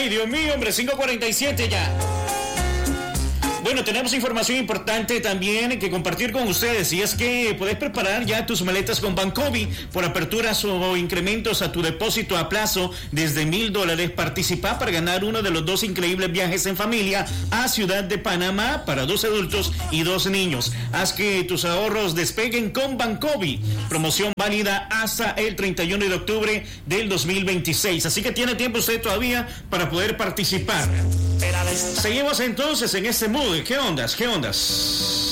Ay, Dios mío, hombre, 5:47 ya. Bueno, tenemos información importante también que compartir con ustedes, y es que puedes preparar ya tus maletas con Bancovi por aperturas o incrementos a tu depósito a plazo desde $1,000. Participa para ganar uno de los 2 increíbles viajes en familia a Ciudad de Panamá para 2 adultos y 2 niños. Haz que tus ahorros despeguen con Bancovi. Promoción válida hasta el 31 de octubre del 2026. Así que tiene tiempo usted todavía para poder participar. Seguimos entonces en este mood. ¿Qué ondas?